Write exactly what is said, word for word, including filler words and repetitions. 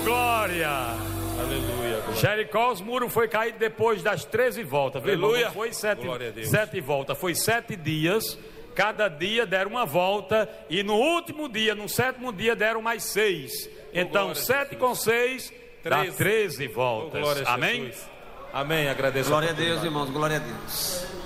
glória. Aleluia. Jericó, os muros foi caído depois das treze voltas. Aleluia. Não foi sete, Glória a Deus. sete voltas, foi sete dias. Cada dia deram uma volta. E no último dia, no sétimo dia, deram mais seis. Então, sete com seis dá treze voltas. Glória a Amém? Jesus. Amém. Agradeço. Glória a Deus, irmãos. Glória a Deus.